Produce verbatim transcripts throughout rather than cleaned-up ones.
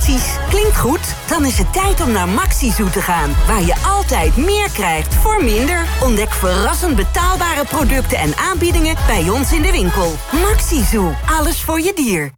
Precies. Klinkt goed? Dan is het tijd om naar MaxiZoo te gaan. Waar je altijd meer krijgt voor minder. Ontdek verrassend betaalbare producten en aanbiedingen bij ons in de winkel. MaxiZoo. Alles voor je dier.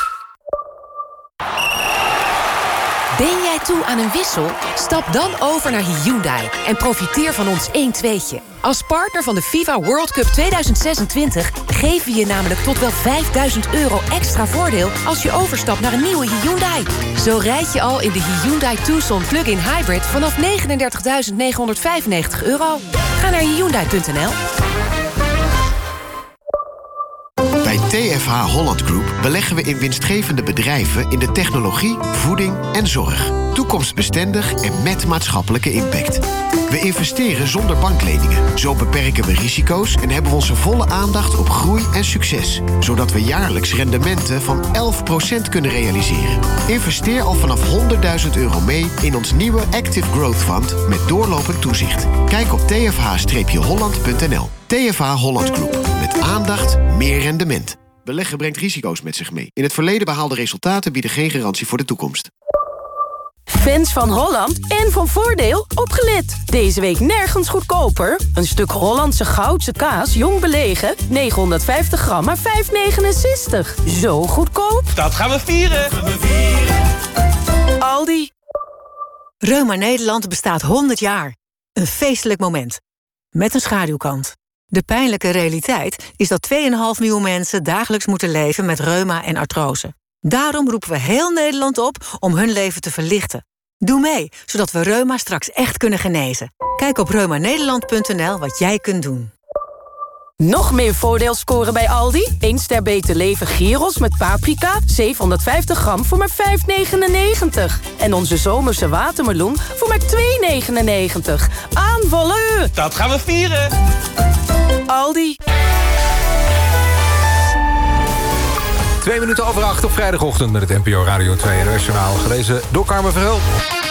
Ben jij toe aan een wissel? Stap dan over naar Hyundai en profiteer van ons één tweetje. Als partner van de FIFA World Cup tweeduizend zesentwintig geven we je namelijk tot wel vijfduizend euro extra voordeel als je overstapt naar een nieuwe Hyundai. Zo rijd je al in de Hyundai Tucson Plug-in Hybrid vanaf negenendertigduizend negenhonderdvijfennegentig euro. Ga naar hyundai punt n l. Bij T F H Holland Group beleggen we in winstgevende bedrijven in de technologie, voeding en zorg. Toekomstbestendig en met maatschappelijke impact. We investeren zonder bankleningen. Zo beperken we risico's en hebben we onze volle aandacht op groei en succes. Zodat we jaarlijks rendementen van elf procent kunnen realiseren. Investeer al vanaf honderdduizend euro mee in ons nieuwe Active Growth Fund met doorlopend toezicht. Kijk op t f h holland punt n l. T F H Holland Group. Met aandacht, meer rendement. Beleggen brengt risico's met zich mee. In het verleden behaalde resultaten bieden geen garantie voor de toekomst. Fans van Holland en van Voordeel, opgelet. Deze week nergens goedkoper. Een stuk Hollandse Goudse kaas, jong belegen, negenhonderdvijftig gram, maar vijf negenenzestig. Zo goedkoop. Dat gaan we vieren. Aldi. Reuma Nederland bestaat honderd jaar. Een feestelijk moment. Met een schaduwkant. De pijnlijke realiteit is dat twee komma vijf miljoen mensen dagelijks moeten leven met reuma en artrose. Daarom roepen we heel Nederland op om hun leven te verlichten. Doe mee, zodat we reuma straks echt kunnen genezen. Kijk op reuma nederland punt n l wat jij kunt doen. Nog meer voordeel scoren bij Aldi. één ster beter leven gyros met paprika, zevenhonderdvijftig gram voor maar vijf negenennegentig. En onze zomerse watermeloen voor maar twee negenennegentig. Aanvallen! Dat gaan we vieren. Aldi. Twee minuten over acht op vrijdagochtend met het N P O Radio twee N O S-journaal. Gelezen door Carmen Verheul.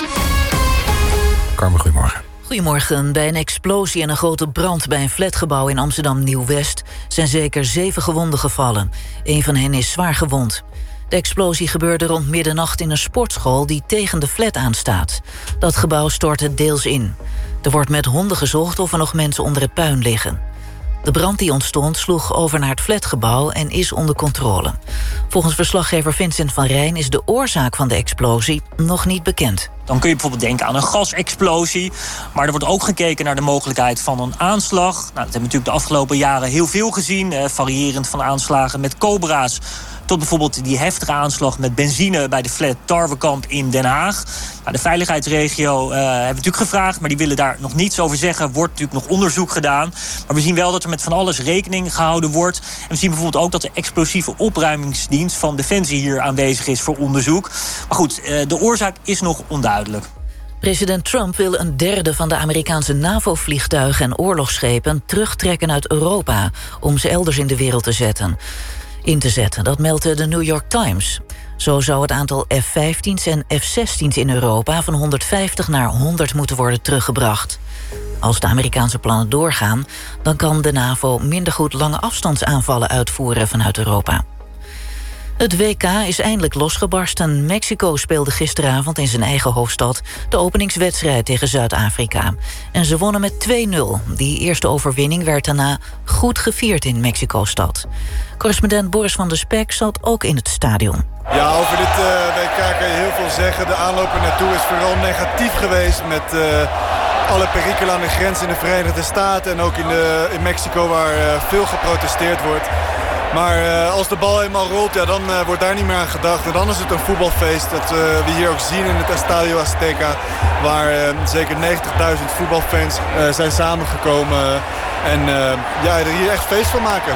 Carmen, goedemorgen. Goedemorgen. Bij een explosie en een grote brand bij een flatgebouw in Amsterdam Nieuw-West zijn zeker zeven gewonden gevallen. Een van hen is zwaar gewond. De explosie gebeurde rond middernacht in een sportschool die tegen de flat aanstaat. Dat gebouw stortte deels in. Er wordt met honden gezocht of er nog mensen onder het puin liggen. De brand die ontstond sloeg over naar het flatgebouw en is onder controle. Volgens verslaggever Vincent van Rijn is de oorzaak van de explosie nog niet bekend. Dan kun je bijvoorbeeld denken aan een gasexplosie. Maar er wordt ook gekeken naar de mogelijkheid van een aanslag. Nou, dat hebben we natuurlijk de afgelopen jaren heel veel gezien. Eh, variërend van aanslagen met cobra's tot bijvoorbeeld die heftige aanslag met benzine bij de flat Tarwekamp in Den Haag. Nou, de veiligheidsregio uh, hebben we natuurlijk gevraagd, maar die willen daar nog niets over zeggen. Wordt natuurlijk nog onderzoek gedaan. Maar we zien wel dat er met van alles rekening gehouden wordt. En we zien bijvoorbeeld ook dat de explosieve opruimingsdienst van Defensie hier aanwezig is voor onderzoek. Maar goed, uh, de oorzaak is nog onduidelijk. President Trump wil een derde van de Amerikaanse NAVO-vliegtuigen en oorlogsschepen terugtrekken uit Europa om ze elders in de wereld te zetten. in te zetten. Dat meldde de New York Times. Zo zou het aantal F vijftien's en F zestien's in Europa van honderdvijftig naar honderd moeten worden teruggebracht. Als de Amerikaanse plannen doorgaan, dan kan de NAVO minder goed lange afstandsaanvallen uitvoeren vanuit Europa. Het W K is eindelijk losgebarsten. Mexico speelde gisteravond in zijn eigen hoofdstad de openingswedstrijd tegen Zuid-Afrika. En ze wonnen met twee nul. Die eerste overwinning werd daarna goed gevierd in Mexico-stad. Correspondent Boris van der Spek zat ook in het stadion. Ja, over dit uh, W K kan je heel veel zeggen. De aanloop er naartoe is vooral negatief geweest met uh, alle perikelen aan de grens in de Verenigde Staten en ook in, de, in Mexico waar uh, veel geprotesteerd wordt. Maar uh, als de bal eenmaal rolt, ja, dan uh, wordt daar niet meer aan gedacht. En dan is het een voetbalfeest dat uh, we hier ook zien in het Estadio Azteca. Waar uh, zeker negentigduizend voetbalfans uh, zijn samengekomen. En uh, ja, er hier echt feest van maken.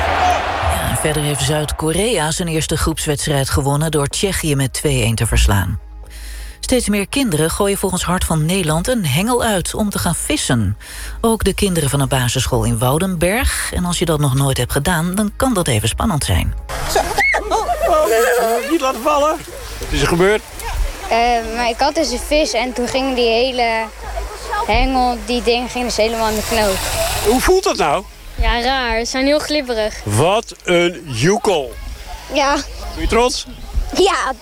Ja, verder heeft Zuid-Korea zijn eerste groepswedstrijd gewonnen door Tsjechië met twee-een te verslaan. Steeds meer kinderen gooien volgens Hart van Nederland een hengel uit om te gaan vissen. Ook de kinderen van een basisschool in Woudenberg. En als je dat nog nooit hebt gedaan, dan kan dat even spannend zijn. Oh, oh. Niet laten vallen. Wat is er gebeurd? Uh, maar ik had dus een vis en toen ging die hele hengel, die ding ging dus helemaal in de knoop. Hoe voelt dat nou? Ja, raar. Ze zijn heel glibberig. Wat een joekel. Ja. Ben je trots? Ja.